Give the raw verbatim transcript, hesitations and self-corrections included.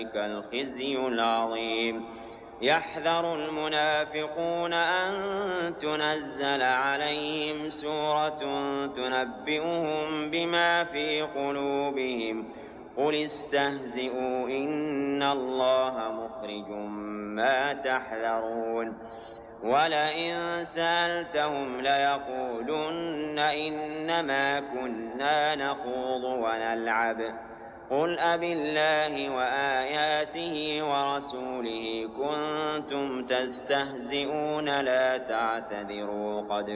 الخزي العظيم. يحذر المنافقون أن تنزل عليهم سورة تنبئهم بما في قلوبهم قل استهزئوا إن الله مخرج ما تحذرون. ولئن سألتهم ليقولن إنما كنا نخوض ونلعب قل أبالله وآياته ورسوله كنتم تستهزئون لا تعتذروا قد